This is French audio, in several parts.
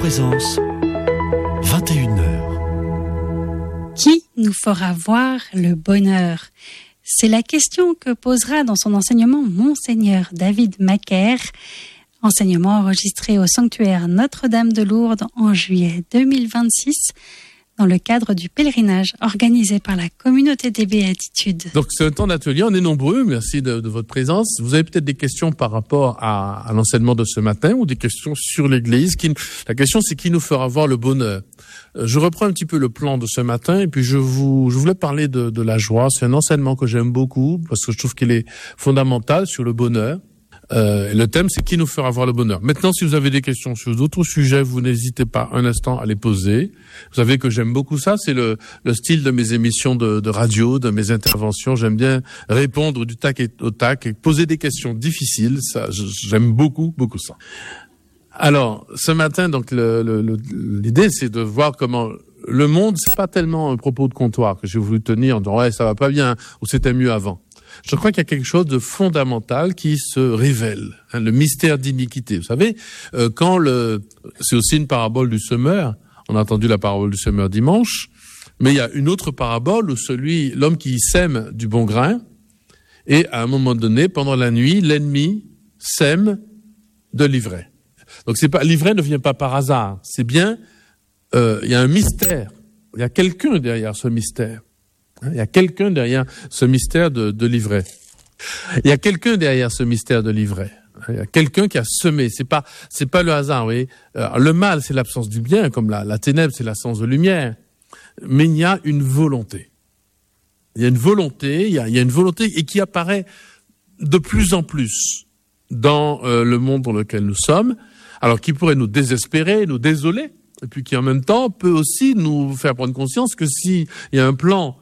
Présence, 21h. Qui nous fera voir le bonheur ? C'est la question que posera dans son enseignement Monseigneur David Macaire, enseignement enregistré au sanctuaire Notre-Dame de Lourdes en juillet 2026, dans le cadre du pèlerinage organisé par la communauté des Béatitudes. Donc c'est un temps d'atelier, on est nombreux, merci de votre présence. Vous avez peut-être des questions par rapport à l'enseignement de ce matin ou des questions sur l'Église. La question c'est qui nous fera voir le bonheur. Je reprends un petit peu le plan de ce matin et puis je voulais parler de la joie. C'est un enseignement que j'aime beaucoup parce que je trouve qu'il est fondamental sur le bonheur. Le thème, c'est qui nous fera voir le bonheur. Maintenant, si vous avez des questions sur d'autres sujets, vous n'hésitez pas un instant à les poser. Vous savez que j'aime beaucoup ça. C'est le style de mes émissions de radio, de mes interventions. J'aime bien répondre du tac au tac et poser des questions difficiles. Ça, j'aime beaucoup ça. Alors, ce matin, donc, l'idée, c'est de voir comment le monde, c'est pas tellement un propos de comptoir que j'ai voulu tenir en disant, ouais, ça va pas bien, ou c'était mieux avant. Je crois qu'il y a quelque chose de fondamental qui se révèle, le mystère d'iniquité. Vous savez, c'est aussi une parabole du semeur. On a entendu la parabole du semeur dimanche, mais il y a une autre parabole où l'homme qui sème du bon grain, et à un moment donné, pendant la nuit, l'ennemi sème de l'ivraie. Donc l'ivraie ne vient pas par hasard. C'est bien, il y a un mystère. Il y a quelqu'un derrière ce mystère. Il y a quelqu'un derrière ce mystère de l'ivraie. Il y a quelqu'un derrière ce mystère de l'ivraie. Il y a quelqu'un qui a semé. C'est pas le hasard, vous voyez. Le mal, c'est l'absence du bien, comme la ténèbre, c'est l'absence de lumière. Mais il y a une volonté. Il y a une volonté, il y a une volonté et qui apparaît de plus en plus dans le monde dans lequel nous sommes. Alors, qui pourrait nous désespérer, nous désoler, et puis qui en même temps peut aussi nous faire prendre conscience que s'il y a un plan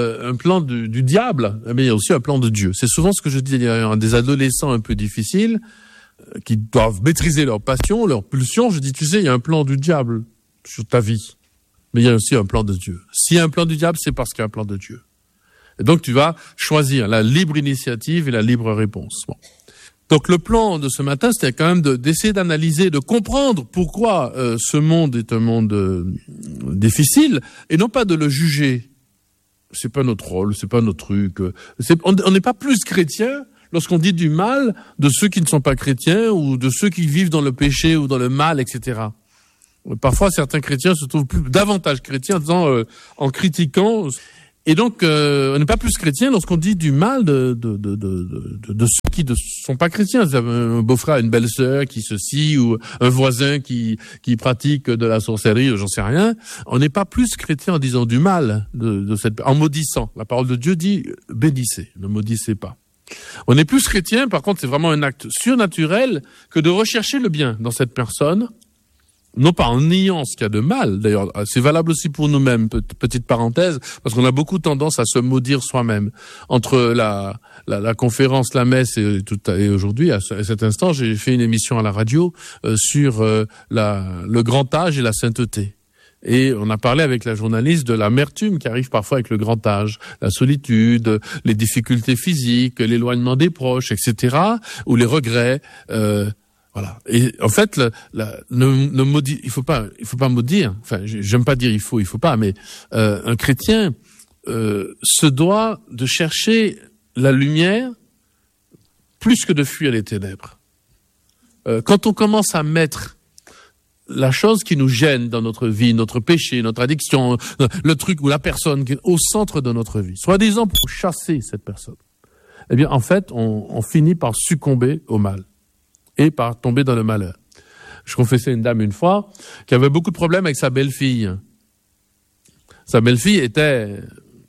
du diable, mais il y a aussi un plan de Dieu. C'est souvent ce que je dis à des adolescents un peu difficiles, qui doivent maîtriser leur passion, leur pulsion. Je dis, tu sais, il y a un plan du diable sur ta vie, mais il y a aussi un plan de Dieu. S'il y a un plan du diable, c'est parce qu'il y a un plan de Dieu. Et donc tu vas choisir la libre initiative et la libre réponse. Bon. Donc le plan de ce matin, c'était quand même d'essayer d'analyser, de comprendre pourquoi ce monde est un monde difficile, et non pas de le juger. C'est pas notre rôle, c'est pas notre truc. On n'est pas plus chrétien lorsqu'on dit du mal de ceux qui ne sont pas chrétiens ou de ceux qui vivent dans le péché ou dans le mal, etc. Parfois, certains chrétiens se trouvent davantage chrétiens en critiquant. Et donc, on n'est pas plus chrétien lorsqu'on dit du mal de ceux qui ne sont pas chrétiens. Un beau-frère, une belle-sœur qui ceci, ou un voisin qui pratique de la sorcellerie, j'en sais rien. On n'est pas plus chrétien en disant du mal en maudissant. La parole de Dieu dit bénissez, ne maudissez pas. On est plus chrétien, par contre, c'est vraiment un acte surnaturel que de rechercher le bien dans cette personne. Non pas en niant ce qu'il y a de mal, d'ailleurs, c'est valable aussi pour nous-mêmes, petite parenthèse, parce qu'on a beaucoup tendance à se maudire soi-même. Entre la conférence, la messe et aujourd'hui, à cet instant, j'ai fait une émission à la radio sur le grand âge et la sainteté. Et on a parlé avec la journaliste de l'amertume qui arrive parfois avec le grand âge, la solitude, les difficultés physiques, l'éloignement des proches, etc., ou les regrets. Voilà. Et en fait, il faut pas maudire. Enfin, j'aime pas dire il faut pas, mais un chrétien se doit de chercher la lumière plus que de fuir les ténèbres. Quand on commence à mettre la chose qui nous gêne dans notre vie, notre péché, notre addiction, le truc ou la personne qui est au centre de notre vie, soi-disant pour chasser cette personne, eh bien, en fait, on finit par succomber au mal et par tomber dans le malheur. Je confessais à une dame une fois qui avait beaucoup de problèmes avec sa belle-fille. Sa belle-fille était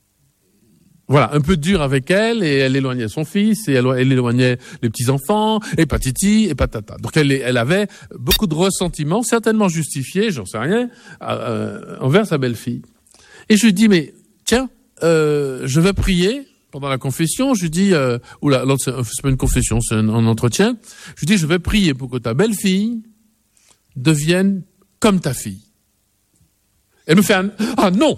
un peu dure avec elle, et elle éloignait son fils, et elle éloignait les petits-enfants, et patiti, et patata. Donc elle avait beaucoup de ressentiments, certainement justifiés, j'en sais rien, envers sa belle-fille. Et je lui dis, mais tiens, je vais prier. Pendant la confession, je lui dis, c'est pas une confession, c'est un entretien. Je lui dis, je vais prier pour que ta belle-fille devienne comme ta fille. Elle me fait ah non.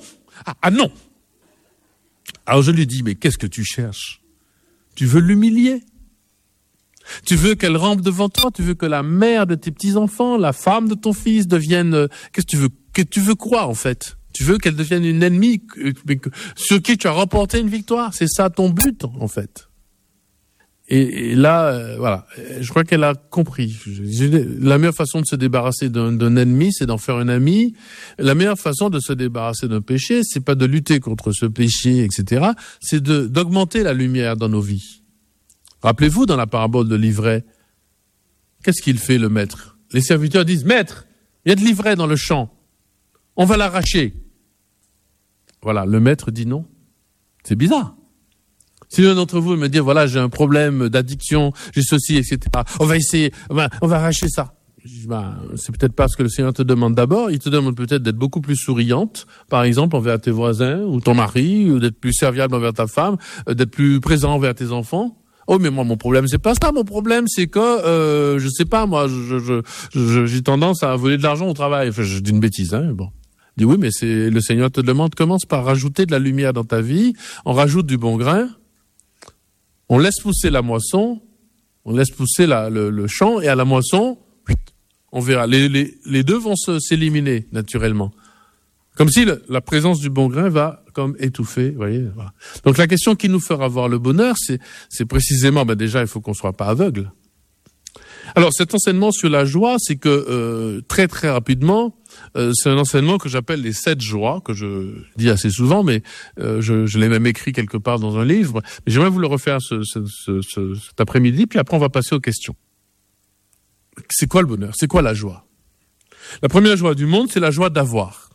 Alors je lui dis, mais qu'est-ce que tu cherches? Tu veux l'humilier? Tu veux qu'elle rampe devant toi, tu veux que la mère de tes petits-enfants, la femme de ton fils devienne... Qu'est-ce que tu veux quoi, en fait? Tu veux qu'elle devienne une ennemie sur qui tu as remporté une victoire. C'est ça ton but, en fait. Et là, voilà, je crois qu'elle a compris. La meilleure façon de se débarrasser d'un ennemi, c'est d'en faire un ami. La meilleure façon de se débarrasser d'un péché, c'est pas de lutter contre ce péché, etc. C'est d'augmenter la lumière dans nos vies. Rappelez-vous, dans la parabole de l'ivraie, qu'est-ce qu'il fait, le maître? Les serviteurs disent, maître, il y a de l'ivraie dans le champ. On va l'arracher. Voilà, le maître dit non. C'est bizarre. Si l'un d'entre vous me dit, voilà, j'ai un problème d'addiction, j'ai ceci, etc. On va essayer, on va arracher ça. C'est peut-être pas ce que le Seigneur te demande d'abord. Il te demande peut-être d'être beaucoup plus souriante, par exemple, envers tes voisins ou ton mari, ou d'être plus serviable envers ta femme, d'être plus présent envers tes enfants. Oh, mais moi, mon problème, c'est pas ça. Mon problème, c'est que, je sais pas, moi, j'ai tendance à voler de l'argent au travail. Enfin, je dis une bêtise, hein, bon. Je dis oui, mais le Seigneur te demande, commence par rajouter de la lumière dans ta vie, on rajoute du bon grain, on laisse pousser la moisson, on laisse pousser le champ, et à la moisson, on verra. Les deux vont s'éliminer, naturellement. Comme si la présence du bon grain va comme étouffer, vous voyez. Voilà. Donc la question qui nous fera voir le bonheur, c'est précisément, déjà, il faut qu'on soit pas aveugle. Alors cet enseignement sur la joie, c'est que très très rapidement, c'est un enseignement que j'appelle les 7 joies, que je dis assez souvent, mais je l'ai même écrit quelque part dans un livre. Mais j'aimerais vous le refaire cet après-midi, puis après on va passer aux questions. C'est quoi le bonheur? C'est quoi la joie? La première joie du monde, c'est la joie d'avoir.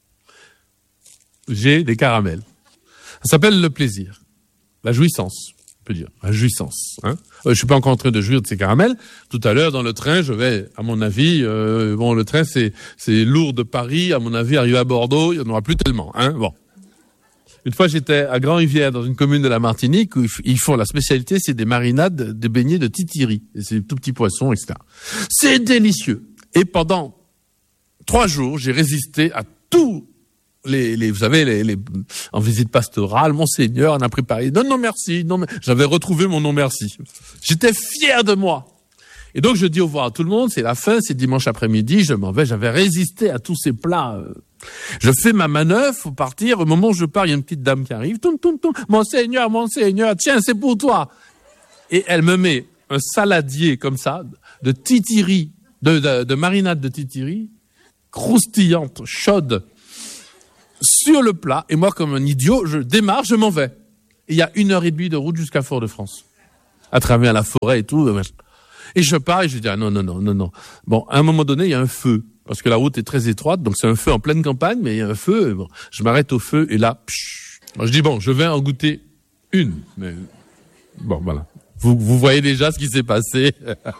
J'ai des caramels. Ça s'appelle le plaisir, la jouissance. Dire, la jouissance. Hein. Je suis pas encore en train de jouir de ces caramels. Tout à l'heure, dans le train, je vais, à mon avis, le train, c'est lourd de Paris. À mon avis, arrivé à Bordeaux, il n'y en aura plus tellement. Hein. Bon. Une fois, j'étais à Grand-Rivière, dans une commune de la Martinique, où ils font la spécialité, c'est des marinades, des beignets de titiri. Et c'est des tout petits poissons, etc. C'est délicieux. Et pendant 3 jours, j'ai résisté à tout. Vous savez, en visite pastorale, Monseigneur en a préparé. Non, merci. Non, j'avais retrouvé mon non merci. J'étais fier de moi. Et donc, je dis au revoir à tout le monde. C'est la fin, c'est dimanche après-midi. Je m'en vais. J'avais résisté à tous ces plats. Je fais ma manœuvre pour partir. Au moment où je pars, il y a une petite dame qui arrive. Toum, toum, toum. Monseigneur, tiens, c'est pour toi. Et elle me met un saladier comme ça, de titiri, de marinade de titiri, croustillante, chaude, sur le plat, et moi, comme un idiot, je démarre, je m'en vais. Et il y a 1h30 de route jusqu'à Fort-de-France. À travers la forêt et tout. Et je pars et je dis, non. Bon, à un moment donné, il y a un feu. Parce que la route est très étroite, donc c'est un feu en pleine campagne, mais il y a un feu. Bon, je m'arrête au feu, et là, moi, je dis, bon, je vais en goûter une. Mais bon, voilà. Vous voyez déjà ce qui s'est passé.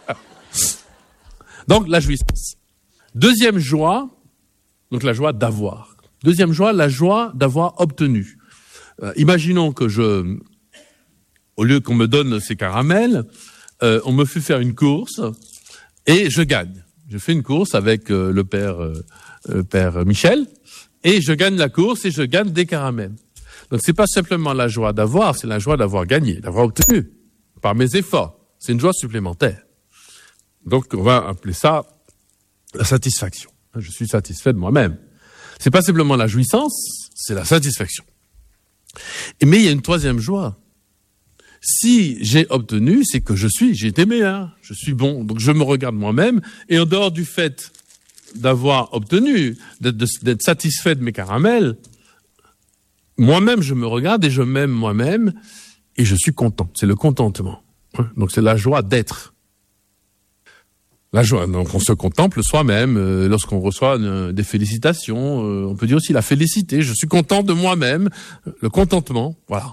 Donc, la jouissance. Deuxième joie, donc la joie d'avoir. Deuxième joie, la joie d'avoir obtenu. Imaginons que au lieu qu'on me donne ces caramels, on me fait faire une course et je gagne. Je fais une course avec le père Michel et je gagne la course et je gagne des caramels. Donc c'est pas simplement la joie d'avoir, c'est la joie d'avoir gagné, d'avoir obtenu par mes efforts. C'est une joie supplémentaire. Donc on va appeler ça la satisfaction. Je suis satisfait de moi-même. C'est pas simplement la jouissance, c'est la satisfaction. Mais il y a une troisième joie. Si j'ai obtenu, c'est que j'ai été meilleur, je suis bon. Donc je me regarde moi-même, et en dehors du fait d'avoir obtenu, d'être satisfait de mes caramels, moi-même je me regarde et je m'aime moi-même, et je suis content. C'est le contentement. Donc c'est la joie d'être. La joie, donc on se contemple soi-même lorsqu'on reçoit des félicitations. On peut dire aussi la félicité. Je suis content de moi-même, le contentement, voilà.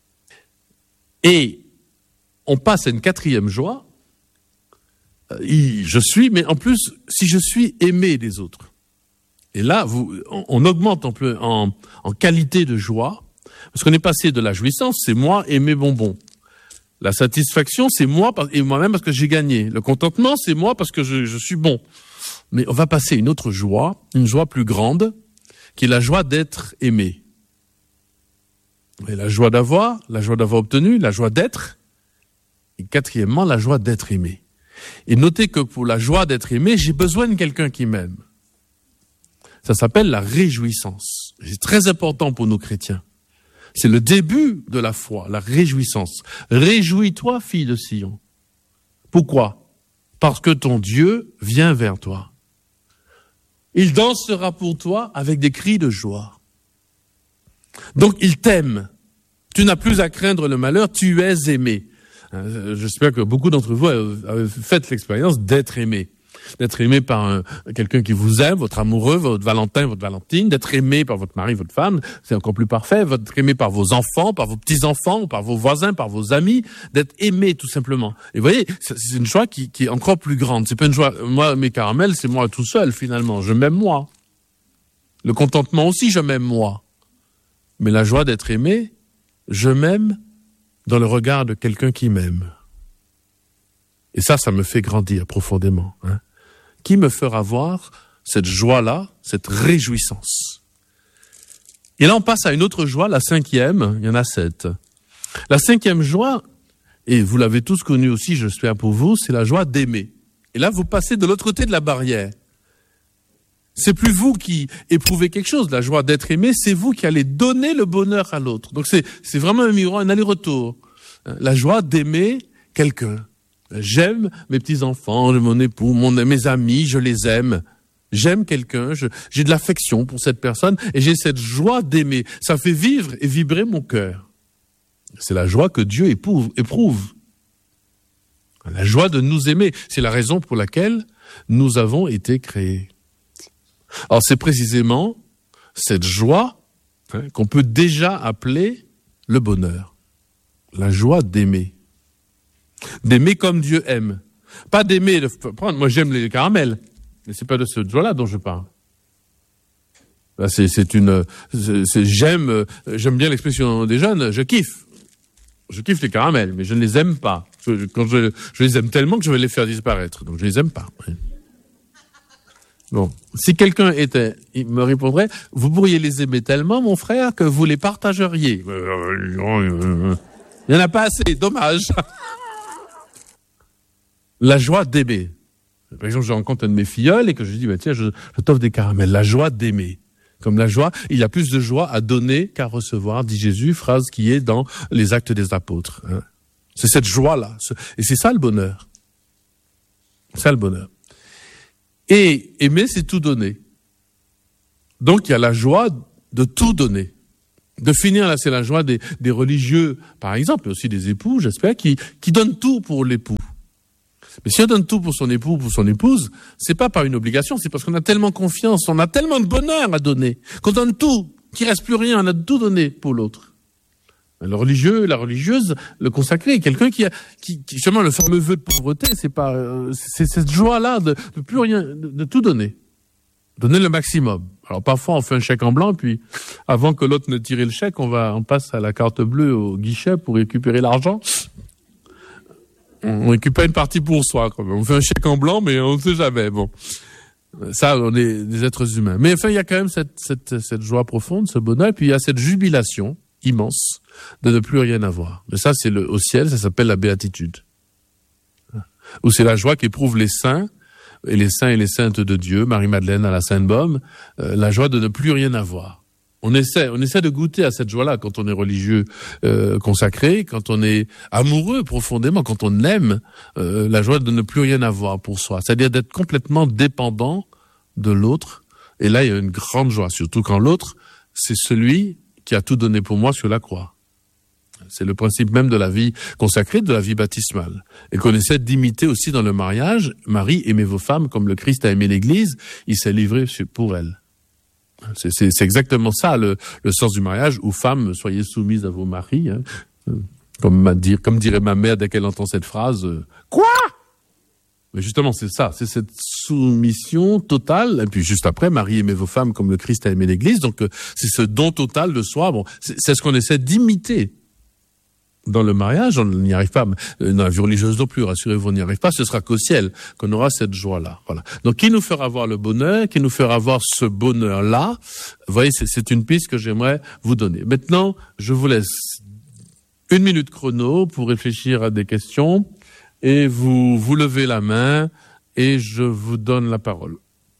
Et on passe à une quatrième joie. Mais en plus, si je suis aimé des autres. Et là, on augmente un peu en qualité de joie, parce qu'on est passé de la jouissance, c'est moi et mes bonbons. La satisfaction, c'est moi et moi-même parce que j'ai gagné. Le contentement, c'est moi parce que je suis bon. Mais on va passer à une autre joie, une joie plus grande, qui est la joie d'être aimé. Et la joie d'avoir obtenu, la joie d'être, Et quatrièmement, la joie d'être aimé. Et notez que pour la joie d'être aimé, j'ai besoin de quelqu'un qui m'aime. Ça s'appelle la réjouissance. C'est très important pour nous chrétiens. C'est le début de la foi, la réjouissance. Réjouis-toi, fille de Sion. Pourquoi ? Parce que ton Dieu vient vers toi. Il dansera pour toi avec des cris de joie. Donc il t'aime. Tu n'as plus à craindre le malheur, tu es aimé. J'espère que beaucoup d'entre vous avez fait l'expérience d'être aimé. D'être aimé par quelqu'un qui vous aime, votre amoureux, votre Valentin, votre Valentine, d'être aimé par votre mari, votre femme, c'est encore plus parfait, d'être aimé par vos enfants, par vos petits-enfants, par vos voisins, par vos amis, d'être aimé tout simplement. Et vous voyez, c'est une joie qui est encore plus grande. C'est pas une joie, moi, mes caramels, c'est moi tout seul finalement, je m'aime moi. Le contentement aussi, je m'aime moi. Mais la joie d'être aimé, je m'aime dans le regard de quelqu'un qui m'aime. Et ça me fait grandir profondément. Qui me fera voir cette joie-là, cette réjouissance? Et là, on passe à une autre joie, la cinquième. Il y en a 7. La cinquième joie, et vous l'avez tous connue aussi, j'espère pour vous, c'est la joie d'aimer. Et là, vous passez de l'autre côté de la barrière. C'est plus vous qui éprouvez quelque chose, la joie d'être aimé, c'est vous qui allez donner le bonheur à l'autre. Donc c'est vraiment un miroir, un aller-retour. La joie d'aimer quelqu'un. J'aime mes petits-enfants, mon époux, mes amis, je les aime. J'aime quelqu'un, j'ai de l'affection pour cette personne et j'ai cette joie d'aimer. Ça fait vivre et vibrer mon cœur. C'est la joie que Dieu éprouve. La joie de nous aimer. C'est la raison pour laquelle nous avons été créés. Alors c'est précisément cette joie qu'on peut déjà appeler le bonheur. La joie d'aimer. D'aimer comme Dieu aime. Pas d'aimer, moi j'aime les caramels, mais c'est pas de cette joie-là dont je parle. Là, j'aime bien l'expression des jeunes, je kiffe. Je kiffe les caramels, mais je ne les aime pas. Je les aime tellement que je vais les faire disparaître, donc je les aime pas. Bon, si quelqu'un il me répondrait, vous pourriez les aimer tellement, mon frère, que vous les partageriez. Il n'y en a pas assez, dommage. La joie d'aimer. Par exemple, je rencontre un de mes filleuls et que je dis, tiens, je t'offre des caramels. La joie d'aimer. Comme la joie, il y a plus de joie à donner qu'à recevoir, dit Jésus, phrase qui est dans les Actes des Apôtres. C'est cette joie-là. Et c'est ça le bonheur. C'est ça le bonheur. Et aimer, c'est tout donner. Donc, il y a la joie de tout donner. De finir, là, c'est la joie des religieux, par exemple, mais aussi des époux, j'espère, qui donnent tout pour l'époux. Mais si on donne tout pour son époux ou pour son épouse, c'est pas par une obligation, c'est parce qu'on a tellement confiance, on a tellement de bonheur à donner, qu'on donne tout, qu'il reste plus rien, on a tout donné pour l'autre. Le religieux, la religieuse, le consacré, quelqu'un qui justement, le fameux vœu de pauvreté, c'est cette joie-là de plus rien, de tout donner. Donner le maximum. Alors parfois on fait un chèque en blanc, puis avant que l'autre ne tire le chèque, on passe à la carte bleue au guichet pour récupérer l'argent. On récupère une partie pour soi, quand même. On fait un chèque en blanc, mais on ne sait jamais. Bon, ça, on est des êtres humains. Mais enfin, il y a quand même cette joie profonde, ce bonheur, et puis il y a cette jubilation immense de ne plus rien avoir. Mais ça, c'est au ciel, ça s'appelle la béatitude. Ou c'est la joie qu'éprouvent les saints et les saintes de Dieu, Marie-Madeleine à la Sainte-Baume, la joie de ne plus rien avoir. On essaie de goûter à cette joie-là quand on est religieux consacré, quand on est amoureux profondément, quand on aime, la joie de ne plus rien avoir pour soi. C'est-à-dire d'être complètement dépendant de l'autre. Et là, il y a une grande joie, surtout quand l'autre, c'est celui qui a tout donné pour moi sur la croix. C'est le principe même de la vie consacrée, de la vie baptismale. Et qu'on essaie d'imiter aussi dans le mariage. Marie, aimez vos femmes comme le Christ a aimé l'Église, il s'est livré pour elle. C'est exactement ça le sens du mariage, où femmes, soyez soumises à vos maris, comme dirait ma mère dès qu'elle entend cette phrase. Quoi? Mais justement, c'est ça, c'est cette soumission totale. Et puis juste après, Marie, aimez vos femmes comme le Christ a aimé l'Église. Donc c'est ce don total de soi. Bon, c'est ce qu'on essaie d'imiter. Dans le mariage, on n'y arrive pas. Dans la vie religieuse non plus, rassurez-vous, on n'y arrive pas. Ce sera qu'au ciel qu'on aura cette joie-là. Voilà. Donc, qui nous fera voir le bonheur, qui nous fera voir ce bonheur-là. Vous voyez, c'est une piste que j'aimerais vous donner. Maintenant, je vous laisse 1 minute chrono pour réfléchir à des questions et vous levez la main et je vous donne la parole.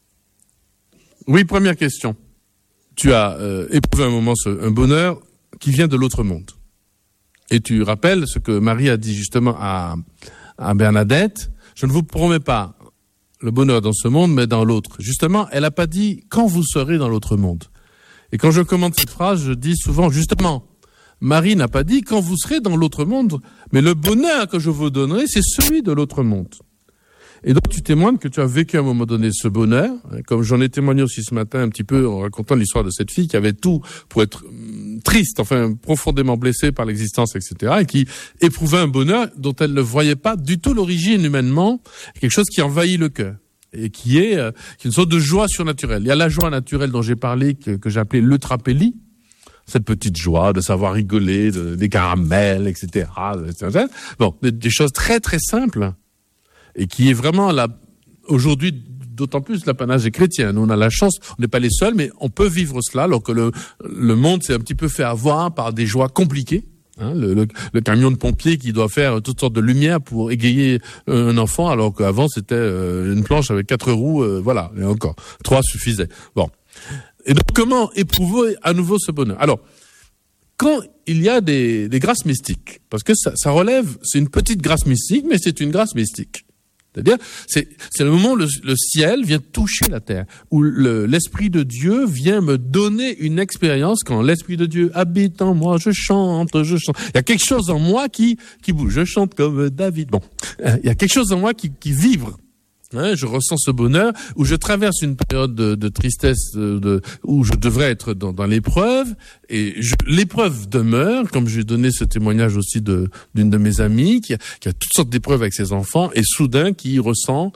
Oui, première question. Tu as éprouvé un moment un bonheur qui vient de l'autre monde. Et tu rappelles ce que Marie a dit justement à Bernadette. Je ne vous promets pas le bonheur dans ce monde, mais dans l'autre. Justement, elle n'a pas dit quand vous serez dans l'autre monde. Et quand je commente cette phrase, je dis souvent, justement, Marie n'a pas dit quand vous serez dans l'autre monde, mais le bonheur que je vous donnerai, c'est celui de l'autre monde. Et donc tu témoignes que tu as vécu à un moment donné ce bonheur, comme j'en ai témoigné aussi ce matin un petit peu en racontant l'histoire de cette fille qui avait tout pour être triste, enfin profondément blessée par l'existence, etc., et qui éprouvait un bonheur dont elle ne voyait pas du tout l'origine humainement, quelque chose qui envahit le cœur et qui est une sorte de joie surnaturelle. Il y a la joie naturelle dont j'ai parlé, que j'ai appelée l'eutrapélie, cette petite joie de savoir rigoler, des caramels, etc. Bon, des choses très très simples et qui est vraiment là aujourd'hui. D'autant plus l'apanage des chrétiens. Nous, on a la chance, on n'est pas les seuls, mais on peut vivre cela, alors que le monde s'est un petit peu fait avoir par des joies compliquées. Hein, le camion de pompiers qui doit faire toutes sortes de lumières pour égayer un enfant, alors qu'avant c'était une planche avec 4 roues, voilà, et encore 3 suffisaient. Bon. Et donc comment éprouver à nouveau ce bonheur? Alors, quand il y a des grâces mystiques, parce que ça relève, c'est une petite grâce mystique, mais c'est une grâce mystique. C'est-à-dire, c'est le moment où le ciel vient toucher la terre, où l'Esprit de Dieu vient me donner une expérience. Quand l'Esprit de Dieu habite en moi, je chante. Il y a quelque chose en moi qui bouge. Je chante comme David. Bon, il y a quelque chose en moi qui vibre. Hein, je ressens ce bonheur, où je traverse une période de tristesse, où je devrais être dans l'épreuve, et l'épreuve demeure, comme j'ai donné ce témoignage aussi d'une de mes amies, qui a toutes sortes d'épreuves avec ses enfants, et soudain qui ressent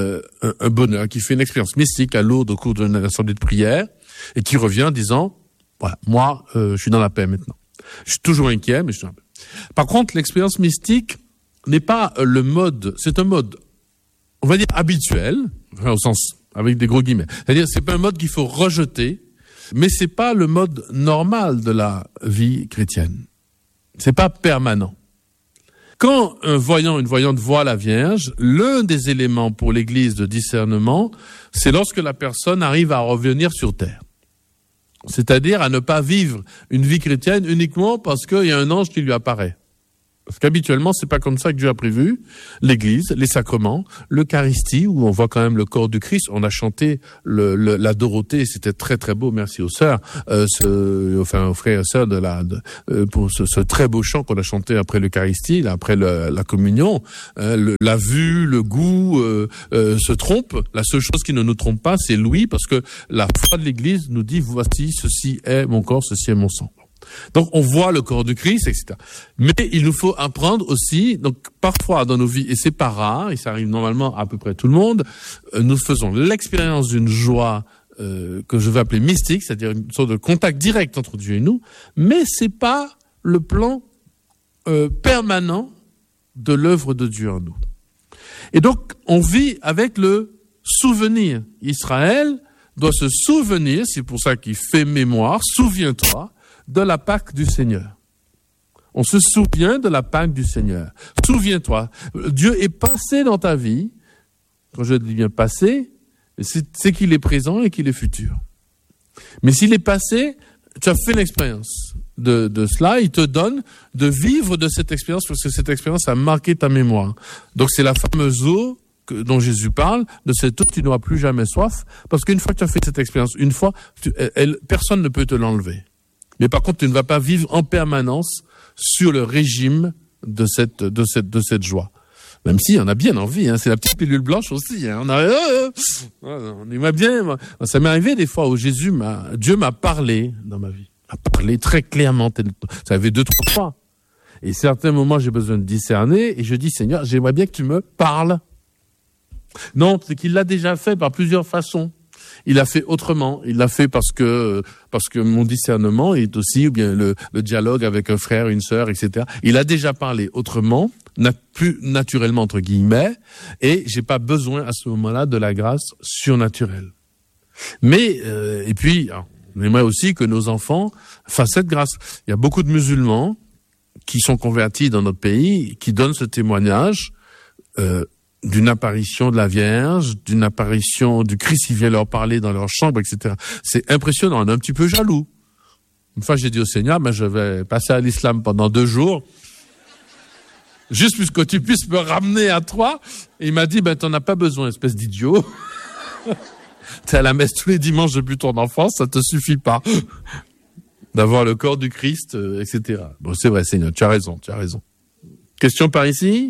un bonheur, qui fait une expérience mystique à Lourdes au cours d'une assemblée de prière, et qui revient en disant, voilà, moi, je suis dans la paix maintenant. Je suis toujours inquiet, mais je suis dans la paix. Par contre, l'expérience mystique n'est pas le mode, c'est un mode, on va dire habituel, enfin, au sens avec des gros guillemets. C'est-à-dire, c'est pas un mode qu'il faut rejeter, mais c'est pas le mode normal de la vie chrétienne. C'est pas permanent. Quand un voyant, une voyante voit la Vierge, l'un des éléments pour l'Église de discernement, c'est lorsque la personne arrive à revenir sur terre. C'est-à-dire à ne pas vivre une vie chrétienne uniquement parce qu'il y a un ange qui lui apparaît. Parce qu'habituellement, c'est pas comme ça que Dieu a prévu. L'Église, les sacrements, l'Eucharistie, où on voit quand même le corps du Christ. On a chanté la Dorothée, c'était très très beau. Merci aux sœurs, aux frères et sœurs pour ce très beau chant qu'on a chanté après l'Eucharistie, après la communion. La vue, le goût se trompent. La seule chose qui ne nous trompe pas, c'est l'ouïe, parce que la foi de l'Église nous dit voici, ceci est mon corps, ceci est mon sang. Donc on voit le corps du Christ, etc. Mais il nous faut apprendre aussi, donc parfois dans nos vies, et c'est pas rare, et ça arrive normalement à peu près tout le monde, nous faisons l'expérience d'une joie que je vais appeler mystique, c'est-à-dire une sorte de contact direct entre Dieu et nous, mais c'est pas le plan permanent de l'œuvre de Dieu en nous. Et donc on vit avec le souvenir. Israël doit se souvenir, c'est pour ça qu'il fait mémoire, souviens-toi, de la Pâque du Seigneur. On se souvient de la Pâque du Seigneur. Souviens-toi, Dieu est passé dans ta vie. Quand je dis bien passé, c'est qu'il est présent et qu'il est futur. Mais s'il est passé, tu as fait l'expérience de cela. Il te donne de vivre de cette expérience parce que cette expérience a marqué ta mémoire. Donc c'est la fameuse eau dont Jésus parle, de cette eau tu n'auras plus jamais soif, parce qu'une fois que tu as fait cette expérience, une fois, personne ne peut te l'enlever. Mais par contre, tu ne vas pas vivre en permanence sur le régime de cette joie. Même si on a bien envie, hein, c'est la petite pilule blanche aussi. Hein, on aimerait bien. Ça m'est arrivé des fois où Dieu m'a parlé dans ma vie, m'a parlé très clairement. Ça avait 2-3 fois. Et certains moments, j'ai besoin de discerner, et je dis Seigneur, j'aimerais bien que tu me parles. Non, c'est qu'il l'a déjà fait par plusieurs façons. Il a fait autrement. Il l'a fait parce que mon discernement est aussi, ou bien le dialogue avec un frère, une sœur, etc. Il a déjà parlé autrement, plus naturellement entre guillemets, et j'ai pas besoin à ce moment-là de la grâce surnaturelle. Mais et puis, on aimerait aussi que nos enfants fassent cette grâce. Il y a beaucoup de musulmans qui sont convertis dans notre pays, qui donnent ce témoignage d'une apparition de la Vierge, d'une apparition du Christ qui vient leur parler dans leur chambre, etc. C'est impressionnant, on est un petit peu jaloux. Une fois, j'ai dit au Seigneur, je vais passer à l'islam pendant 2 jours, juste puisque tu puisses me ramener à toi. Et il m'a dit, t'en as pas besoin, espèce d'idiot. T'es à la messe tous les dimanches depuis ton enfance, ça te suffit pas d'avoir le corps du Christ, etc. Bon, c'est vrai, Seigneur, tu as raison. Question par ici?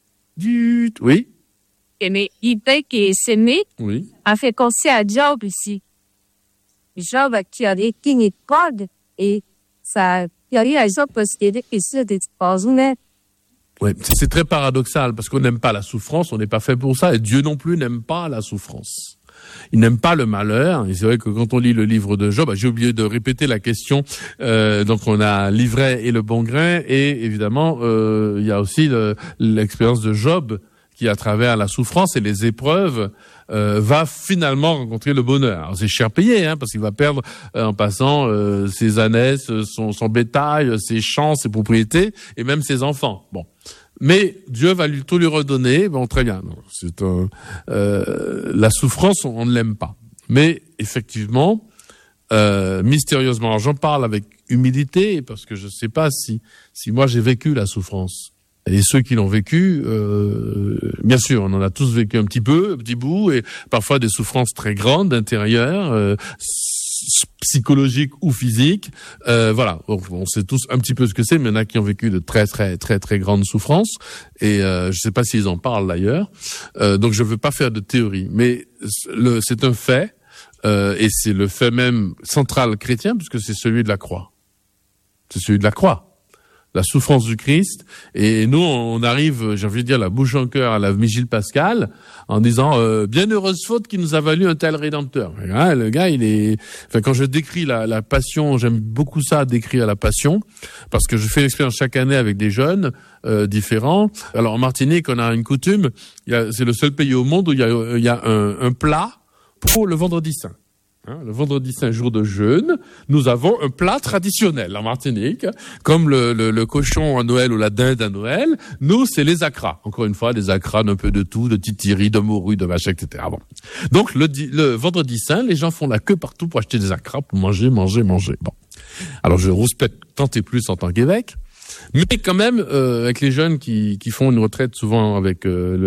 Oui? Mais il peut que s'aimer Oui. a fait penser à Job ici. Job qui a été une corde et ça il y a eu à Job parce qu'il est question de poisonner. Oui, c'est très paradoxal parce qu'on n'aime pas la souffrance, on n'est pas fait pour ça et Dieu non plus n'aime pas la souffrance. Il n'aime pas le malheur. Et c'est vrai que quand on lit le livre de Job, j'ai oublié de répéter la question. Donc on a l'ivraie et le bon grain, et évidemment il y a aussi l'expérience de Job qui, à travers la souffrance et les épreuves, va finalement rencontrer le bonheur. Alors c'est cher payé, parce qu'il va perdre en passant ses ânesses, son bétail, ses champs, ses propriétés et même ses enfants. Bon. Mais Dieu va tout lui redonner. Bon, très bien. C'est la souffrance, on ne l'aime pas. Mais effectivement, mystérieusement, alors j'en parle avec humilité parce que je ne sais pas si moi j'ai vécu la souffrance. Et ceux qui l'ont vécu, bien sûr, on en a tous vécu un petit bout, et parfois des souffrances très grandes d'intérieur, psychologiques ou physiques. Voilà, on sait tous un petit peu ce que c'est, mais il y en a qui ont vécu de très très très très grandes souffrances, et je sais pas s'ils en parlent d'ailleurs. Donc je veux pas faire de théorie, mais c'est un fait, et c'est le fait même central chrétien, puisque c'est celui de la croix. C'est celui de la croix. La souffrance du Christ, et nous on arrive, j'ai envie de dire, la bouche en cœur à la vigile pascale, en disant bienheureuse faute qui nous a valu un tel rédempteur. Le gars, quand je décris la passion, j'aime beaucoup ça, décrire la passion, parce que je fais l'expérience chaque année avec des jeunes différents. Alors en Martinique, on a une coutume, c'est le seul pays au monde où il y a un plat pour le vendredi saint. Le vendredi saint, jour de jeûne, nous avons un plat traditionnel en Martinique, comme le cochon à Noël ou la dinde à Noël. Nous, c'est les acras. Encore une fois, des acras d'un peu de tout, de titiri, de morue, de machin, etc. Bon. Donc, le vendredi saint, les gens font la queue partout pour acheter des acras, pour manger. Bon. Alors, je n'ose peut-être tenter plus en tant qu'évêque. Mais quand même, avec les jeunes qui font une retraite, souvent avec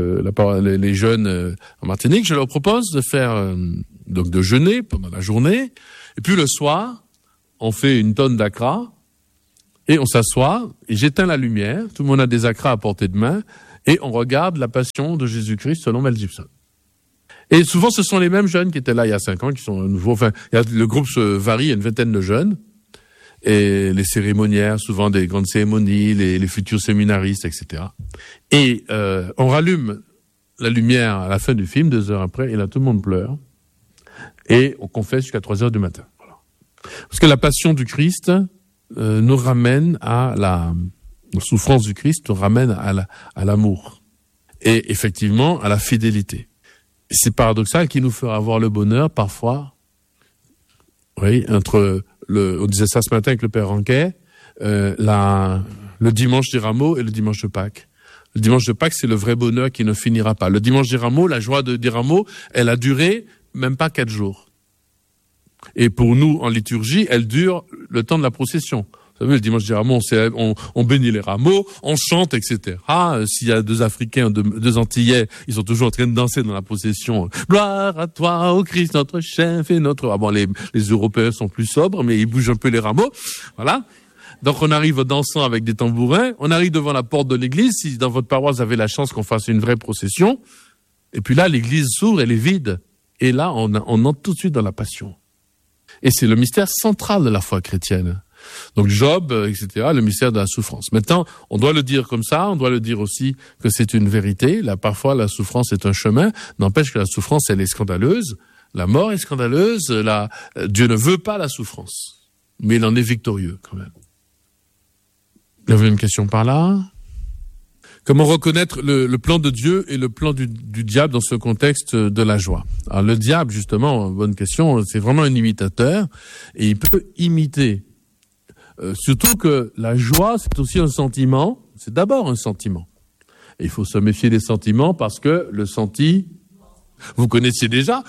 les jeunes en Martinique, je leur propose de faire donc de jeûner pendant la journée, et puis le soir, on fait une tonne d'acras, et on s'assoit, et j'éteins la lumière, tout le monde a des acras à portée de main, et on regarde la passion de Jésus-Christ selon Mel Gibson. Et souvent, ce sont les mêmes jeunes qui étaient là il y a 5 ans, qui sont nouveaux. Enfin, le groupe se varie, il y a une vingtaine de jeunes, et les cérémoniaires, souvent des grandes cérémonies, les futurs séminaristes, etc. Et on rallume la lumière à la fin du film, 2 heures après, et là tout le monde pleure. Et on confesse jusqu'à 3 heures du matin. Voilà. Parce que la passion du Christ nous ramène à la souffrance du Christ, nous ramène à l'amour. Et effectivement, à la fidélité. Et c'est paradoxal qui nous fera avoir le bonheur, parfois, oui, on disait ça ce matin avec le Père Ranquet, le dimanche des Rameaux et le dimanche de Pâques. Le dimanche de Pâques, c'est le vrai bonheur qui ne finira pas. Le dimanche des Rameaux, la joie des Rameaux, elle a duré même pas 4 jours. Et pour nous, en liturgie, elle dure le temps de la procession. Vous savez, le dimanche des Rameaux, on bénit les rameaux, on chante, etc. S'il y a 2 Africains, 2 Antillais, ils sont toujours en train de danser dans la procession. Gloire à toi, ô Christ, notre chef et notre... les Européens sont plus sobres, mais ils bougent un peu les rameaux. Voilà. Donc on arrive dansant avec des tambourins, on arrive devant la porte de l'église, si dans votre paroisse vous avez la chance qu'on fasse une vraie procession, et puis là, l'église s'ouvre, elle est vide. Et là, on entre tout de suite dans la passion. Et c'est le mystère central de la foi chrétienne. Donc Job, etc., le mystère de la souffrance. Maintenant, on doit le dire comme ça, on doit le dire aussi que c'est une vérité. Là, parfois, la souffrance est un chemin. N'empêche que la souffrance, elle est scandaleuse. La mort est scandaleuse. Dieu ne veut pas la souffrance. Mais il en est victorieux, quand même. Il y avait une question par là. Comment reconnaître le plan de Dieu et le plan du diable dans ce contexte de la joie? Alors le diable, justement, bonne question, c'est vraiment un imitateur, et il peut imiter Surtout que la joie, c'est aussi un sentiment. C'est d'abord un sentiment. Et il faut se méfier des sentiments parce que le senti, vous connaissiez déjà.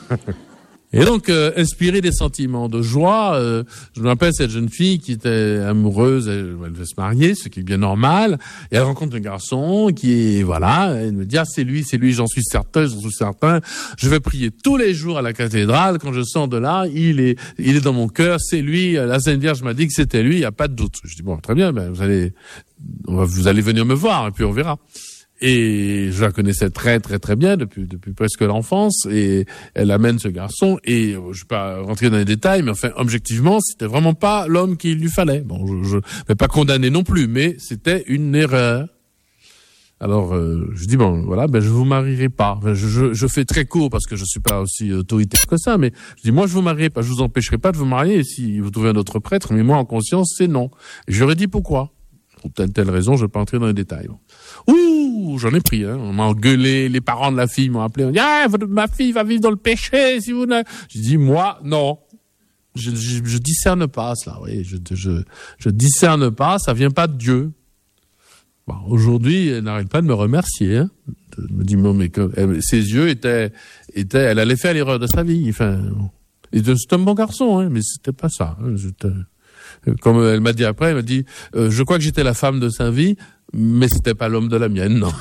Et donc, inspirer des sentiments de joie. Je me rappelle cette jeune fille qui était amoureuse, elle veut se marier, ce qui est bien normal. Et elle rencontre un garçon qui est, voilà, elle me dit, ah, c'est lui, j'en suis certain. Je vais prier tous les jours à la cathédrale. Quand je sors de là, il est dans mon cœur, c'est lui. La Sainte Vierge m'a dit que c'était lui, il n'y a pas de doute. Je dis, bon, très bien, ben, vous allez venir me voir et puis on verra. Et je la connaissais très très très bien depuis presque l'enfance, et elle amène ce garçon, et je vais pas rentrer dans les détails, mais enfin objectivement c'était vraiment pas l'homme qu'il lui fallait. Bon, je vais pas condamner non plus, mais c'était une erreur. Alors je dis bon voilà, ben je vous marierai pas. Enfin, je fais très court parce que je suis pas aussi autoritaire que ça, mais je dis moi je vous marierai pas, je vous empêcherai pas de vous marier si vous trouvez un autre prêtre, mais moi en conscience c'est non. Et je leur ai dit pourquoi. Pour telle raison, je vais pas entrer dans les détails. Ouh, j'en ai pris, hein. On m'a engueulé, les parents de la fille m'ont appelé, on dit, ah, ma fille va vivre dans le péché, si vous ne... J'ai dit, moi, non. Je discerne pas cela, oui, je discerne pas, ça vient pas de Dieu. Bon, aujourd'hui, elle n'arrête pas de me remercier, hein. Elle me dit, mais ses yeux étaient, elle allait faire l'erreur de sa vie, enfin, c'est un bon garçon, hein, mais c'était pas ça, hein. Comme elle m'a dit après, elle m'a dit, je crois que j'étais la femme de sa vie, mais c'était pas l'homme de la mienne, non.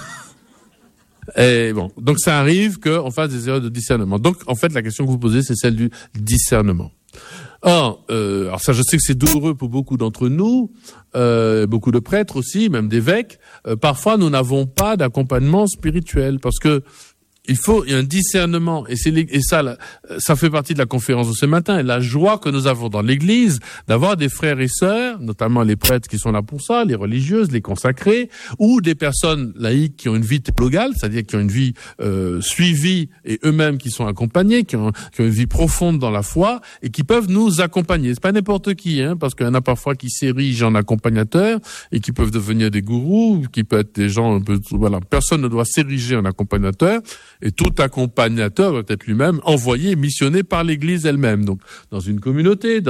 Et bon, donc ça arrive qu'on fasse des erreurs de discernement. Donc, en fait, la question que vous posez, c'est celle du discernement. Alors ça, je sais que c'est douloureux pour beaucoup d'entre nous, beaucoup de prêtres aussi, même d'évêques. Parfois, nous n'avons pas d'accompagnement spirituel parce que il y a un discernement, et ça fait partie de la conférence de ce matin, et la joie que nous avons dans l'Église d'avoir des frères et sœurs, notamment les prêtres qui sont là pour ça, les religieuses, les consacrés, ou des personnes laïques qui ont une vie théologale, c'est-à-dire qui ont une vie suivie et eux-mêmes qui sont accompagnés, qui ont une vie profonde dans la foi et qui peuvent nous accompagner. C'est pas n'importe qui, hein, parce qu'il y en a parfois qui s'érigent en accompagnateurs et qui peuvent devenir des gourous, qui peuvent être des gens un peu, voilà, personne ne doit s'ériger en accompagnateur. Et tout accompagnateur doit être lui-même envoyé, missionné par l'Église elle-même. Donc, dans une communauté,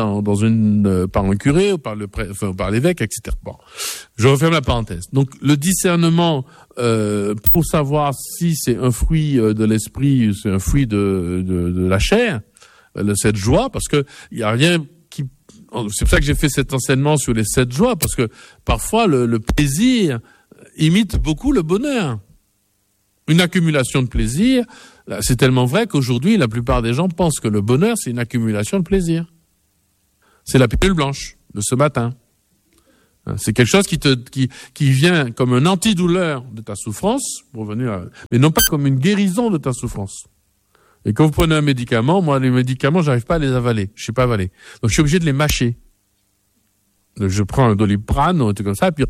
par un curé ou par l'évêque, etc. Bon, je referme la parenthèse. Donc, le discernement, pour savoir si c'est un fruit de l'esprit, c'est un fruit de la chair, cette joie, parce que il y a rien qui. C'est pour ça que j'ai fait cet enseignement sur les 7 joies, parce que parfois le plaisir imite beaucoup le bonheur. Une accumulation de plaisir, c'est tellement vrai qu'aujourd'hui, la plupart des gens pensent que le bonheur, c'est une accumulation de plaisir. C'est la pilule blanche de ce matin. C'est quelque chose qui vient comme un antidouleur de ta souffrance, mais non pas comme une guérison de ta souffrance. Et quand vous prenez un médicament, moi, les médicaments, j'arrive pas à les avaler. Je sais pas avaler. Donc, je suis obligé de les mâcher. Donc, je prends un Doliprane ou un truc comme ça, puis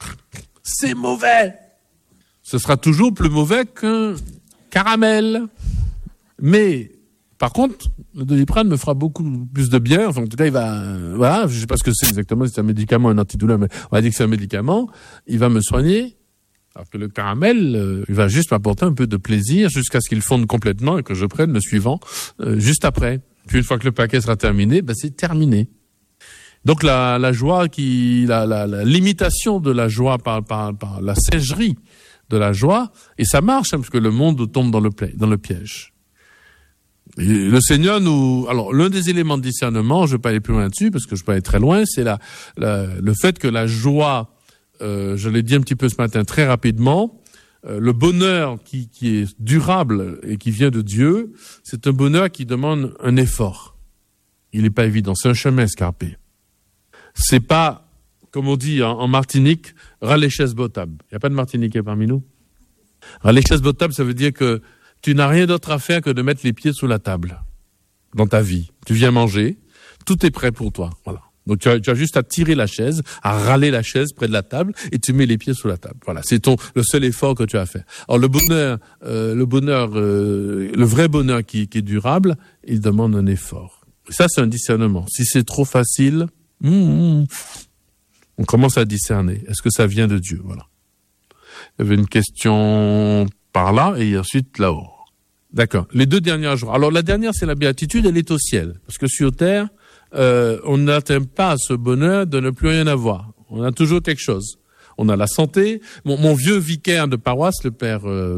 c'est mauvais. Ce sera toujours plus mauvais qu'un caramel. Mais, par contre, le Doliprane me fera beaucoup plus de bien. Enfin, en tout cas, il va, voilà, je sais pas ce que c'est exactement, si c'est un médicament, un antidouleur, mais on va dire que c'est un médicament. Il va me soigner. Alors que le caramel, il va juste m'apporter un peu de plaisir jusqu'à ce qu'il fonde complètement et que je prenne le suivant, juste après. Puis une fois que le paquet sera terminé, c'est terminé. Donc la joie la limitation de la joie par la seigerie de la joie, et ça marche, hein, parce que le monde tombe dans le piège. Et le Seigneur alors l'un des éléments de discernement, je vais pas aller plus loin là-dessus parce que je peux aller très loin, c'est le fait que la joie, je l'ai dit un petit peu ce matin très rapidement, le bonheur qui est durable et qui vient de Dieu, c'est un bonheur qui demande un effort. Il n'est pas évident, c'est un chemin escarpé. C'est pas, comme on dit en Martinique, raléchès botable. Il n'y a pas de Martiniquais parmi nous. Raléchès botable, ça veut dire que tu n'as rien d'autre à faire que de mettre les pieds sous la table dans ta vie. Tu viens manger, tout est prêt pour toi. Voilà. Donc tu as juste à tirer la chaise, à râler la chaise près de la table et tu mets les pieds sous la table. Voilà, c'est le seul effort que tu as à faire. Alors le vrai bonheur qui est durable, il demande un effort. Et ça, c'est un discernement. Si c'est trop facile, on commence à discerner. Est-ce que ça vient de Dieu? Voilà. Il y avait une question par là et ensuite là-haut. D'accord. Les 2 dernières jours. Alors la dernière, c'est la béatitude, elle est au ciel. Parce que sur terre, on n'atteint pas ce bonheur de ne plus rien avoir. On a toujours quelque chose. On a la santé. Mon vieux vicaire de paroisse, le père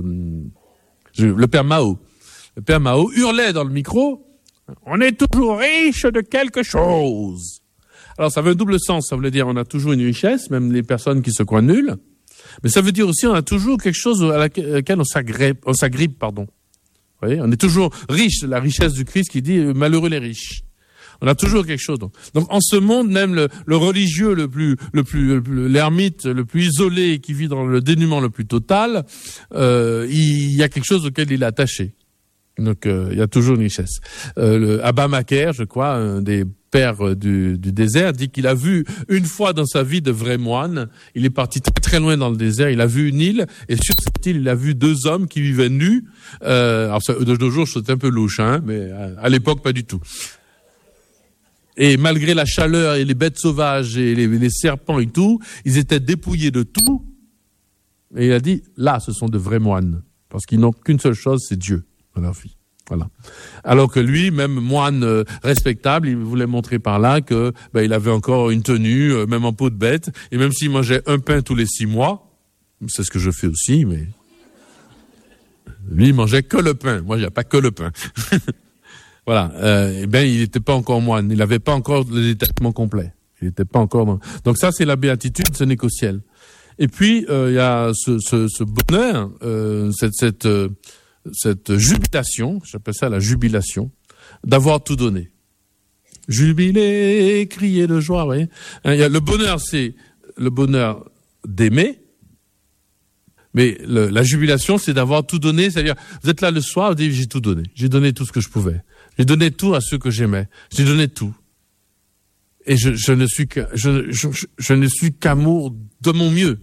Mao. Le père Mao hurlait dans le micro, on est toujours riche de quelque chose. Alors ça veut un double sens, ça veut dire on a toujours une richesse, même les personnes qui se croient nulles. Mais ça veut dire aussi on a toujours quelque chose à laquelle on s'agrippe, pardon. Vous voyez, on est toujours riche, la richesse du Christ qui dit malheureux les riches. On a toujours quelque chose. Donc en ce monde, même le religieux l'ermite le plus isolé, qui vit dans le dénuement le plus total, il y a quelque chose auquel il est attaché. Donc il y a toujours une richesse. Le Abba Macaire, je crois, un des pères du désert, dit qu'il a vu une fois dans sa vie de vrai moine. Il est parti très très loin dans le désert. Il a vu une île et sur cette île, il a vu 2 hommes qui vivaient nus. Alors de nos jours, c'était un peu louche, hein, mais à l'époque pas du tout. Et malgré la chaleur et les bêtes sauvages et les serpents et tout, ils étaient dépouillés de tout. Et il a dit, là, ce sont de vrais moines, parce qu'ils n'ont qu'une seule chose, c'est Dieu dans leur vie. Voilà. Alors que lui, même moine respectable, il voulait montrer par là que il avait encore une tenue, même en peau de bête, et même s'il mangeait un pain tous les 6 mois, c'est ce que je fais aussi, mais lui, il mangeait que le pain. Moi, il n'y a pas que le pain. Voilà. Il n'était pas encore moine. Il n'avait pas encore le détachement complet. Il n'était pas encore dans... Donc ça, c'est la béatitude, ce n'est qu'au ciel. Et puis, il y a ce bonheur, cette jubilation, j'appelle ça la jubilation, d'avoir tout donné. Jubiler, crier de joie, vous voyez. Le bonheur, c'est le bonheur d'aimer, mais la jubilation, c'est d'avoir tout donné, c'est-à-dire, vous êtes là le soir, vous dites, j'ai tout donné. J'ai donné tout ce que je pouvais. J'ai donné tout à ceux que j'aimais. J'ai donné tout. Et je ne suis qu'amour de mon mieux.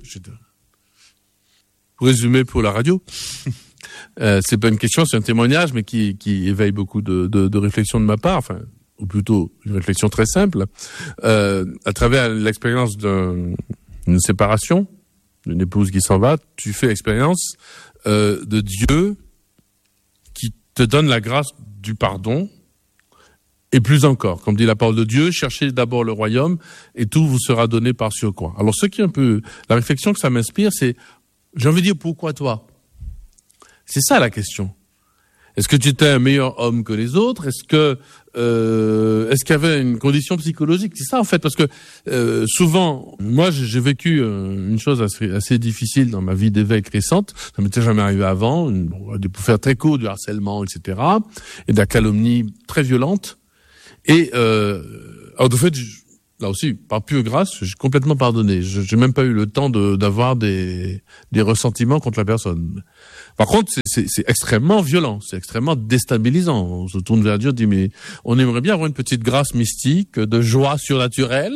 Pour résumer pour la radio, c'est pas une question, c'est un témoignage, mais qui éveille beaucoup de réflexions de ma part, enfin, ou plutôt une réflexion très simple, à travers l'expérience d'une séparation, d'une épouse qui s'en va, tu fais l'expérience de Dieu qui te donne la grâce du pardon, et plus encore, comme dit la parole de Dieu, cherchez d'abord le royaume, et tout vous sera donné par surcroît. Alors ce qui est un peu, la réflexion que ça m'inspire, c'est, j'ai envie de dire, pourquoi toi? C'est ça la question. Est-ce que tu étais un meilleur homme que les autres? Est-ce qu'il y avait une condition psychologique? C'est ça en fait, parce que souvent, moi j'ai vécu une chose assez difficile dans ma vie d'évêque récente. Ça m'était jamais arrivé avant. Pour faire très court, du harcèlement, etc., et de la calomnie très violente. Et alors de fait, là aussi, par pure grâce, j'ai complètement pardonné. J'ai même pas eu le temps d'avoir des ressentiments contre la personne. Par contre, c'est extrêmement violent, c'est extrêmement déstabilisant. On se tourne vers Dieu, on dit, mais on aimerait bien avoir une petite grâce mystique, de joie surnaturelle.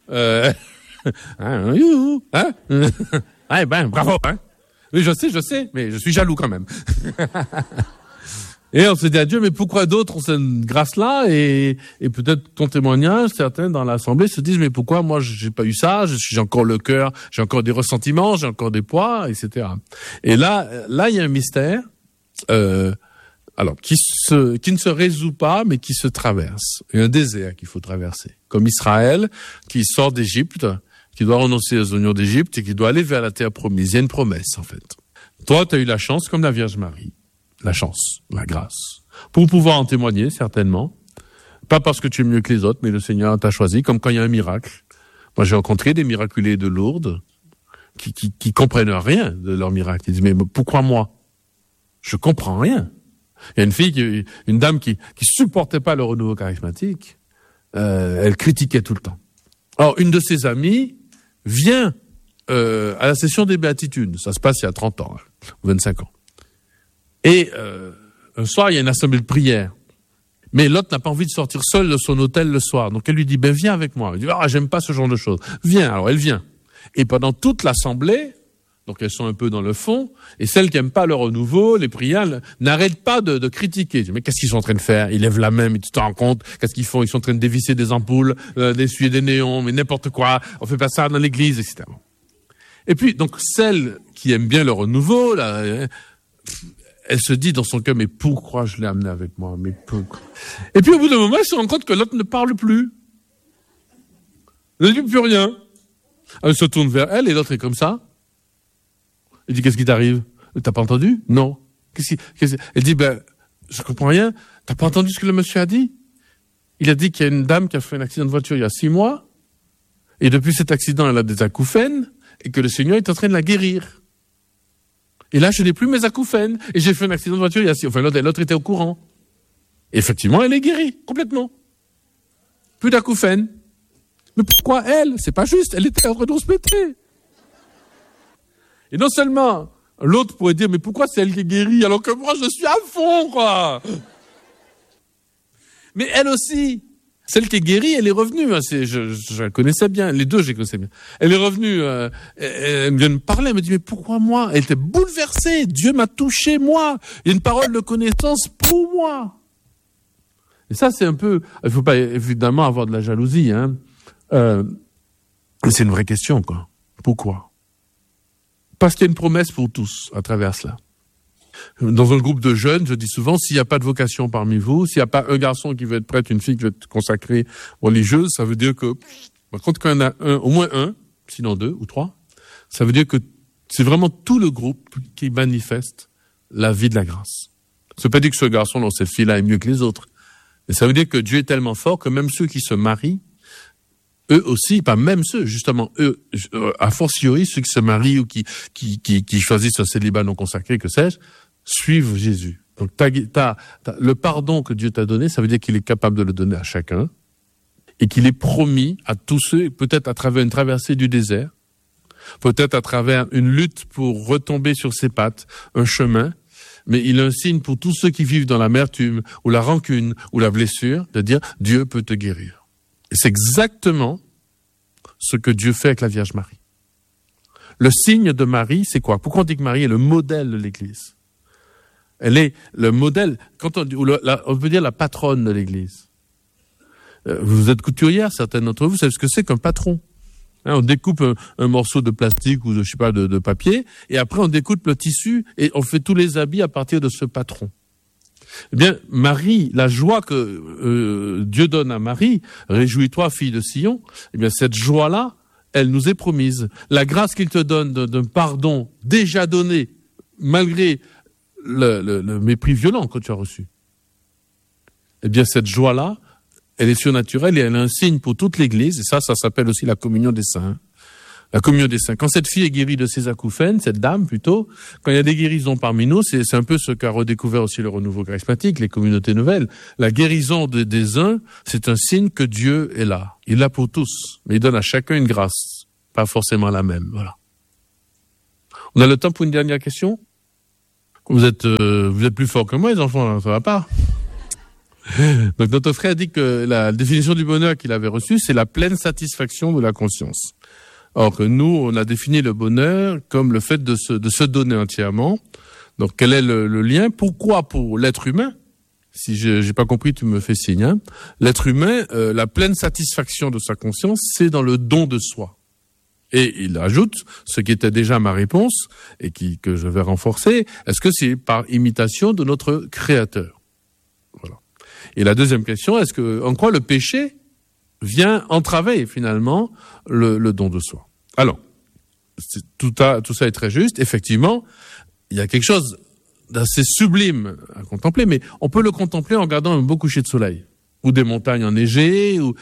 Bravo, hein. Oui, je sais, mais je suis jaloux quand même. Et on se dit à Dieu, mais pourquoi d'autres ont cette grâce-là? Et peut-être ton témoignage, certains dans l'assemblée se disent, mais pourquoi moi j'ai pas eu ça? J'ai encore le cœur, j'ai encore des ressentiments, j'ai encore des poids, etc. Et là, il y a un mystère, alors qui ne se résout pas, mais qui se traverse. Il y a un désert qu'il faut traverser. Comme Israël, qui sort d'Égypte, qui doit renoncer aux oignons d'Égypte et qui doit aller vers la terre promise. Il y a une promesse, en fait. Toi, tu as eu la chance, comme la Vierge Marie. La chance, la grâce, pour pouvoir en témoigner, certainement. Pas parce que tu es mieux que les autres, mais le Seigneur t'a choisi, comme quand il y a un miracle. Moi, j'ai rencontré des miraculés de Lourdes qui comprennent rien de leur miracle. Ils disent, mais pourquoi moi? Je comprends rien. Il y a une fille, une dame qui supportait pas le renouveau charismatique. Elle critiquait tout le temps. Alors, une de ses amies vient à la session des béatitudes. Ça se passe il y a 30 ans, 25 ans. Et un soir, il y a une assemblée de prière. Mais l'autre n'a pas envie de sortir seule de son hôtel le soir. Donc elle lui dit, viens avec moi. Elle dit, j'aime pas ce genre de choses. Viens. Alors elle vient. Et pendant toute l'assemblée, donc elles sont un peu dans le fond, et celles qui aiment pas le renouveau, les prières, n'arrêtent pas de critiquer. Mais qu'est-ce qu'ils sont en train de faire? Ils lèvent la main, mais tu te rends compte? Qu'est-ce qu'ils font? Ils sont en train de dévisser des ampoules, d'essuyer des néons, mais n'importe quoi. On fait pas ça dans l'église, etc. Et puis, donc, celles qui aiment bien le renouveau, là, elle se dit dans son cœur, mais pourquoi je l'ai amené avec moi? Mais pourquoi? Et puis au bout d'un moment, elle se rend compte que l'autre ne parle plus. Ne dit plus rien. Elle se tourne vers elle et l'autre est comme ça. Il dit, qu'est-ce qui t'arrive? T'as pas entendu? Non. Elle dit, je comprends rien. T'as pas entendu ce que le monsieur a dit? Il a dit qu'il y a une dame qui a fait un accident de voiture il y a 6 mois. Et depuis cet accident, elle a des acouphènes et que le Seigneur est en train de la guérir. Et là, je n'ai plus mes acouphènes. Et j'ai fait un accident de voiture il y a 6 mois. Enfin, l'autre était au courant. Et effectivement, elle est guérie, complètement. Plus d'acouphènes. Mais pourquoi elle? C'est pas juste. Elle était en train de se péter. Et non seulement, l'autre pourrait dire, mais pourquoi c'est elle qui est guérie alors que moi, je suis à fond, quoi? Mais elle aussi, celle qui est guérie, elle est revenue. Je la connaissais bien. Les deux, je les connaissais bien. Elle est revenue. Elle vient me parler. Elle me dit, mais pourquoi moi? Elle était bouleversée. Dieu m'a touché, moi. Il y a une parole de connaissance pour moi. Et ça, c'est un peu... Il faut pas, évidemment, avoir de la jalousie, hein. C'est une vraie question, quoi. Pourquoi? Parce qu'il y a une promesse pour tous à travers cela. Dans un groupe de jeunes, je dis souvent, s'il n'y a pas de vocation parmi vous, s'il n'y a pas un garçon qui veut être prêtre, une fille qui veut être consacrée religieuse, ça veut dire que, par contre, quand il y en a au moins un, sinon 2 ou 3, ça veut dire que c'est vraiment tout le groupe qui manifeste la vie de la grâce. Ça veut pas dire que ce garçon ou cette fille-là est mieux que les autres. Mais ça veut dire que Dieu est tellement fort que même ceux qui se marient, eux aussi, pas même ceux, justement, eux, a fortiori, ceux qui se marient ou qui choisissent un célibat non consacré, que sais-je, suivent Jésus. Donc, le pardon que Dieu t'a donné, ça veut dire qu'il est capable de le donner à chacun et qu'il est promis à tous ceux, peut-être à travers une traversée du désert, peut-être à travers une lutte pour retomber sur ses pattes, un chemin, mais il a un signe pour tous ceux qui vivent dans l'amertume ou la rancune ou la blessure, de dire Dieu peut te guérir. Et c'est exactement ce que Dieu fait avec la Vierge Marie. Le signe de Marie, c'est quoi? Pourquoi on dit que Marie est le modèle de l'Église? Elle est le modèle, on peut dire la patronne de l'Église. Vous êtes couturière, certains d'entre vous savez ce que c'est qu'un patron. On découpe un morceau de plastique ou de papier, et après on découpe le tissu et on fait tous les habits à partir de ce patron. Eh bien, Marie, la joie que Dieu donne à Marie, réjouis-toi, fille de Sion, eh bien cette joie-là, elle nous est promise. La grâce qu'il te donne d'un pardon déjà donné, malgré le mépris violent que tu as reçu. Eh bien, cette joie-là, elle est surnaturelle et elle est un signe pour toute l'Église. Et ça s'appelle aussi la communion des saints. La communion des saints. Quand cette fille est guérie de ses acouphènes, cette dame plutôt, quand il y a des guérisons parmi nous, c'est un peu ce qu'a redécouvert aussi le renouveau charismatique, les communautés nouvelles. La guérison des uns, c'est un signe que Dieu est là. Il est là pour tous. Mais il donne à chacun une grâce. Pas forcément la même. Voilà. On a le temps pour une dernière question? Vous êtes plus forts que moi, les enfants, là, ça va pas? Donc notre frère dit que la définition du bonheur qu'il avait reçue, c'est la pleine satisfaction de la conscience. Or que nous, on a défini le bonheur comme le fait de se donner entièrement. Donc quel est le lien? Pourquoi pour l'être humain? Si j'ai pas compris, tu me fais signe. Hein. L'être humain, la pleine satisfaction de sa conscience, c'est dans le don de soi. Et il ajoute, ce qui était déjà ma réponse, et que je vais renforcer, est-ce que c'est par imitation de notre Créateur? Voilà. Et la deuxième question, en quoi le péché vient entraver finalement le don de soi? Alors, tout ça est très juste. Effectivement, il y a quelque chose d'assez sublime à contempler, mais on peut le contempler en regardant un beau coucher de soleil, ou des montagnes enneigées, ou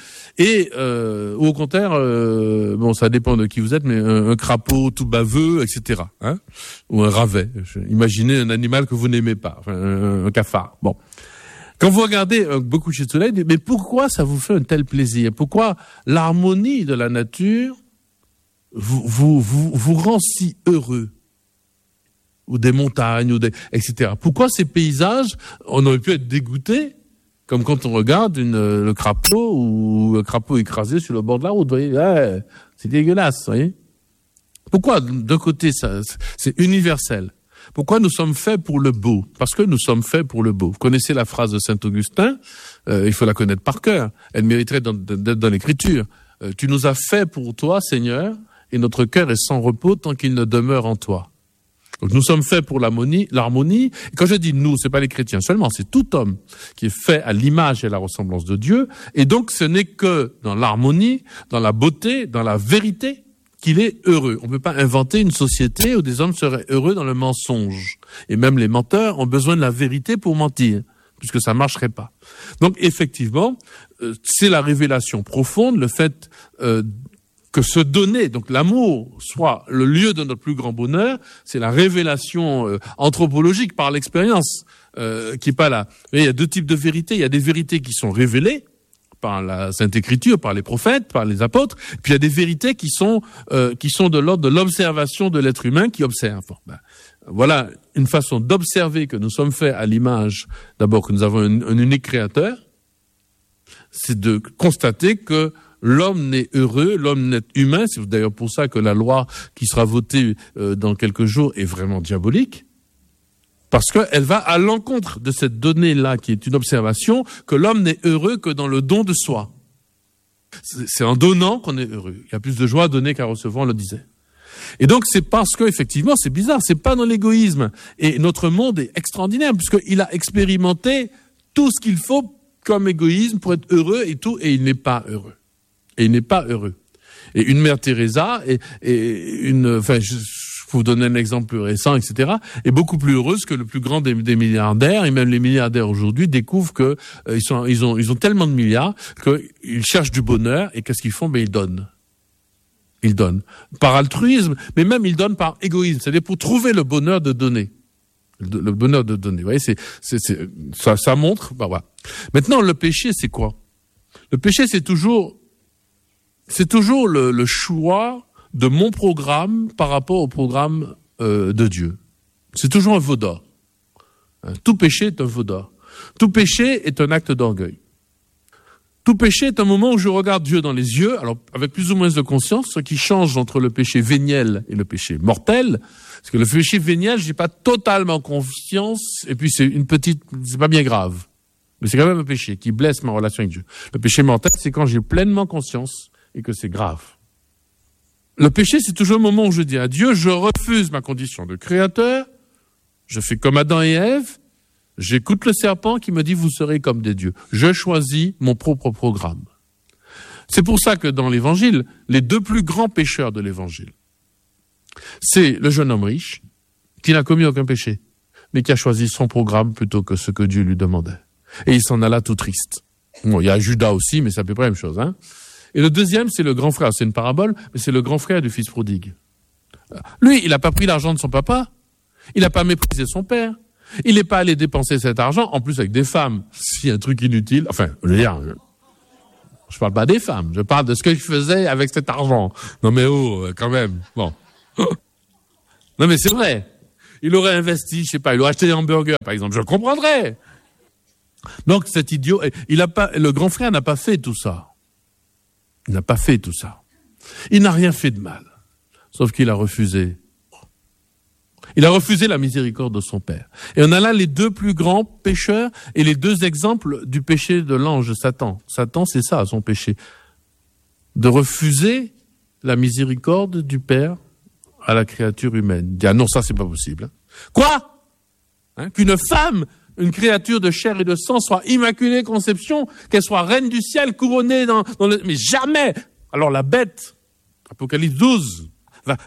au contraire, ça dépend de qui vous êtes, mais un crapaud tout baveux, etc. Hein, ou un ravet. Imaginez un animal que vous n'aimez pas, enfin, un cafard. Bon. Quand vous regardez un beau coucher de soleil, mais pourquoi ça vous fait un tel plaisir? Pourquoi l'harmonie de la nature vous rend si heureux? Ou des montagnes, etc. Pourquoi ces paysages, on aurait pu être dégoûté, comme quand on regarde le crapaud ou un crapaud écrasé sur le bord de la route, vous voyez, c'est dégueulasse, vous voyez. Pourquoi, d'un côté, ça, c'est universel? Pourquoi nous sommes faits pour le beau? Parce que nous sommes faits pour le beau. Vous connaissez la phrase de Saint-Augustin, il faut la connaître par cœur. Elle mériterait d'être dans l'Écriture. Tu nous as fait pour toi, Seigneur, et notre cœur est sans repos tant qu'il ne demeure en toi. Donc nous sommes faits pour l'harmonie. Et quand je dis nous, c'est pas les chrétiens seulement, c'est tout homme qui est fait à l'image et à la ressemblance de Dieu. Et donc ce n'est que dans l'harmonie, dans la beauté, dans la vérité qu'il est heureux. On ne peut pas inventer une société où des hommes seraient heureux dans le mensonge. Et même les menteurs ont besoin de la vérité pour mentir, puisque ça marcherait pas. Donc effectivement, c'est la révélation profonde, le fait que se donner, donc l'amour, soit le lieu de notre plus grand bonheur, c'est la révélation anthropologique par l'expérience qui est pas là. Mais il y a deux types de vérités. Il y a des vérités qui sont révélées par la Sainte Écriture, par les prophètes, par les apôtres. Puis il y a des vérités qui sont de l'ordre de l'observation de l'être humain qui observe. Voilà une façon d'observer que nous sommes faits à l'image, d'abord que nous avons un unique créateur, c'est de constater que l'homme n'est heureux, l'homme n'est humain. C'est d'ailleurs pour ça que la loi qui sera votée dans quelques jours est vraiment diabolique. Parce qu'elle va à l'encontre de cette donnée-là, qui est une observation, que l'homme n'est heureux que dans le don de soi. C'est en donnant qu'on est heureux. Il y a plus de joie à donner qu'à recevoir, on le disait. Et donc c'est parce que, effectivement, c'est bizarre, c'est pas dans l'égoïsme. Et notre monde est extraordinaire, puisqu'il a expérimenté tout ce qu'il faut comme égoïsme pour être heureux et tout, et il n'est pas heureux. Et il n'est pas heureux. Et une mère Teresa je peux vous donner un exemple plus récent, etc., est beaucoup plus heureuse que le plus grand des milliardaires, et même les milliardaires aujourd'hui découvrent que ils ont tellement de milliards qu'ils cherchent du bonheur, et qu'est-ce qu'ils font? Ben ils donnent. Ils donnent. Par altruisme, mais même ils donnent par égoïsme, c'est-à-dire pour trouver le bonheur de donner. Le bonheur de donner. Vous voyez, ça montre, voilà. Maintenant, le péché, c'est quoi? Le péché, c'est toujours le choix de mon programme par rapport au programme de Dieu. C'est toujours un veau d'or. Tout péché est un veau d'or. Tout péché est un acte d'orgueil. Tout péché est un moment où je regarde Dieu dans les yeux, alors avec plus ou moins de conscience, ce qui change entre le péché véniel et le péché mortel. Parce que le péché véniel, j'ai pas totalement conscience, et puis c'est pas bien grave. Mais c'est quand même un péché qui blesse ma relation avec Dieu. Le péché mortel, c'est quand j'ai pleinement conscience et que c'est grave. Le péché, c'est toujours le moment où je dis à Dieu, je refuse ma condition de créateur, je fais comme Adam et Ève, j'écoute le serpent qui me dit, vous serez comme des dieux. Je choisis mon propre programme. C'est pour ça que dans l'évangile, les deux plus grands pécheurs de l'évangile, c'est le jeune homme riche, qui n'a commis aucun péché, mais qui a choisi son programme plutôt que ce que Dieu lui demandait. Et il s'en alla tout triste. Bon, il y a Judas aussi, mais c'est à peu près la même chose, hein. Et le deuxième, c'est le grand frère. C'est une parabole, mais c'est le grand frère du fils prodigue. Lui, il n'a pas pris l'argent de son papa. Il n'a pas méprisé son père. Il n'est pas allé dépenser cet argent, en plus avec des femmes. C'est un truc inutile. Enfin, je parle pas des femmes. Je parle de ce qu'il faisait avec cet argent. Non mais quand même. Bon. Non mais c'est vrai. Il aurait investi, je sais pas, il aurait acheté des hamburgers, par exemple. Je comprendrais. Donc cet idiot, le grand frère n'a pas fait tout ça. Il n'a pas fait tout ça. Il n'a rien fait de mal. Sauf qu'il a refusé. Il a refusé la miséricorde de son père. Et on a là les deux plus grands pécheurs et les deux exemples du péché de l'ange Satan. Satan, c'est ça, son péché. De refuser la miséricorde du père à la créature humaine. Il dit, ah non, ça, c'est pas possible. Quoi? Qu'une femme, une créature de chair et de sang, soit immaculée conception, qu'elle soit reine du ciel, couronnée dans le... Mais jamais! Alors la bête, Apocalypse 12, va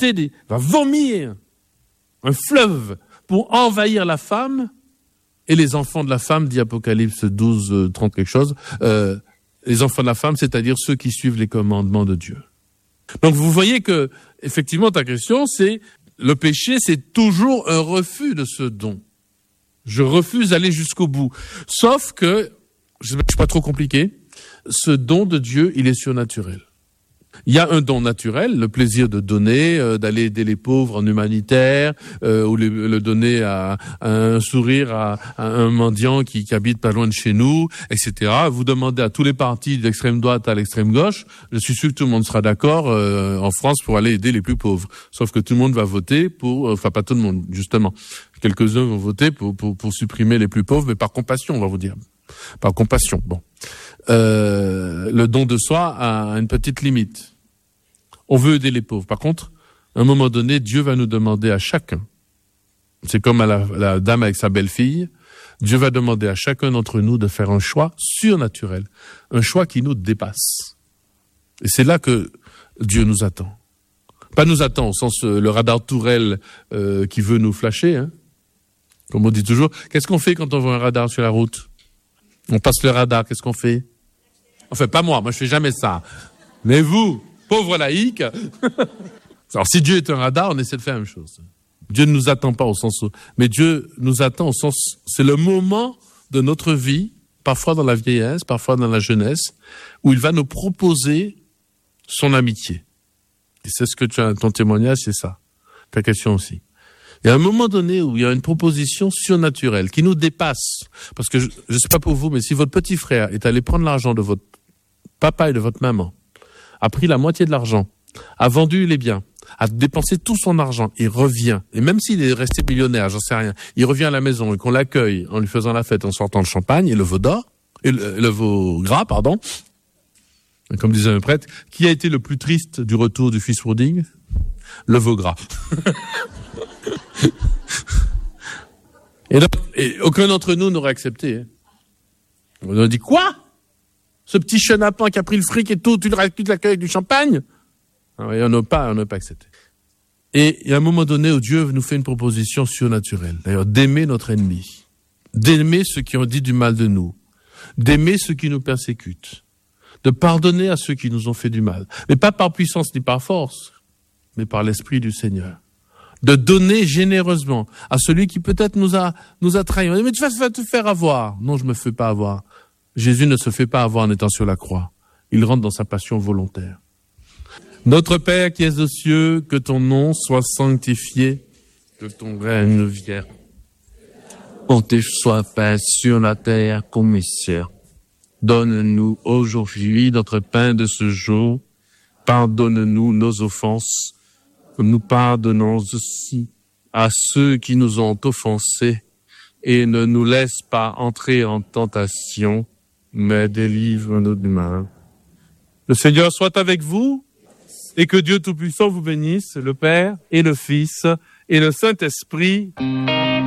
vomir un fleuve pour envahir la femme, et les enfants de la femme, dit Apocalypse 12, 30 quelque chose, les enfants de la femme, c'est-à-dire ceux qui suivent les commandements de Dieu. Donc vous voyez que, effectivement, ta question, c'est, le péché, c'est toujours un refus de ce don. Je refuse d'aller jusqu'au bout. Sauf que, je ne suis pas trop compliqué, ce don de Dieu, il est surnaturel. Il y a un don naturel, le plaisir de donner, d'aller aider les pauvres en humanitaire, ou le donner à un sourire à un mendiant qui habite pas loin de chez nous, etc. Vous demandez à tous les partis de l'extrême droite à l'extrême gauche, je suis sûr que tout le monde sera d'accord en France pour aller aider les plus pauvres. Sauf que tout le monde va voter enfin pas tout le monde, justement. Quelques-uns vont voter pour supprimer les plus pauvres, mais par compassion, on va vous dire. Par compassion, bon. Le don de soi a une petite limite. On veut aider les pauvres. Par contre, à un moment donné, Dieu va nous demander à chacun C'est comme à la dame avec sa belle-fille. Dieu va demander à chacun d'entre nous de faire un choix surnaturel, un choix qui nous dépasse. Et c'est là que Dieu nous attend. Pas nous attend au sens le radar Tourelle qui veut nous flasher, hein. Comme on dit toujours, qu'est-ce qu'on fait quand on voit un radar sur la route? On passe le radar, qu'est-ce qu'on fait? Enfin, pas moi je fais jamais ça. Mais vous, pauvres laïcs. Alors si Dieu est un radar, on essaie de faire la même chose. Dieu ne nous attend pas au sens où, mais Dieu nous attend au sens, c'est le moment de notre vie, parfois dans la vieillesse, parfois dans la jeunesse, où il va nous proposer son amitié. Et c'est ce que tu as, ton témoignage, c'est ça. Ta question aussi. Il y a un moment donné où il y a une proposition surnaturelle qui nous dépasse. Parce que je sais pas pour vous, mais si votre petit frère est allé prendre l'argent de votre papa et de votre maman, a pris la moitié de l'argent, a vendu les biens, a dépensé tout son argent, il revient. Et même s'il est resté millionnaire, j'en sais rien, il revient à la maison et qu'on l'accueille en lui faisant la fête, en sortant le champagne et le veau d'or, et le veau gras, pardon. Et comme disait un prêtre, qui a été le plus triste du retour du fils prodigue? Le veau gras. Et aucun d'entre nous n'aurait accepté. Hein. On a dit, quoi? Ce petit chenapan qui a pris le fric et tout, tu l'accueilles avec du champagne? Alors, on n'a pas accepté. Et il y a un moment donné où Dieu nous fait une proposition surnaturelle. D'ailleurs, d'aimer notre ennemi. D'aimer ceux qui ont dit du mal de nous. D'aimer ceux qui nous persécutent. De pardonner à ceux qui nous ont fait du mal. Mais pas par puissance ni par force, mais par l'Esprit du Seigneur. De donner généreusement à celui qui peut-être nous a trahis. On dit, mais tu vas te faire avoir. Non, je me fais pas avoir. Jésus ne se fait pas avoir en étant sur la croix. Il rentre dans sa passion volontaire. Notre Père qui es aux cieux, que ton nom soit sanctifié, que ton règne vienne. Bonté soit faite sur la terre comme les cieux. Donne-nous aujourd'hui notre pain de ce jour. Pardonne-nous nos offenses, comme nous pardonnons aussi à ceux qui nous ont offensés. Et ne nous laisse pas entrer en tentation, mais délivre-nous du mal. Le Seigneur soit avec vous, et que Dieu Tout-Puissant vous bénisse, le Père et le Fils et le Saint-Esprit.